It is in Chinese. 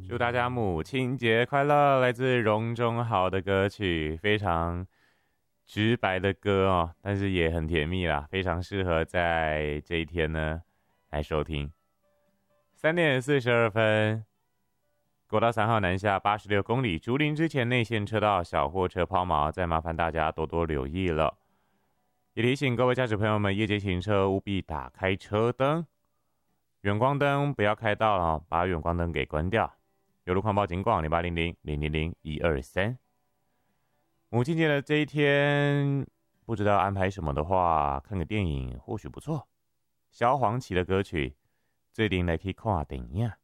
祝大家母亲节快乐！来自荣中豪的歌曲，非常直白的歌哦，但是也很甜蜜啦，非常适合在这一天呢来收听。3:42，国道3号南下86公里，竹林之前内线车道小货车抛锚，再麻烦大家多多留意了。也提醒各位驾驶朋友们，夜间行车务必打开车灯，远光灯不要开到了，把远光灯给关掉。有路况报警广0800000123。母亲节的这一天，不知道安排什么的话，看个电影或许不错。萧煌奇的歌曲，最近来去看电影。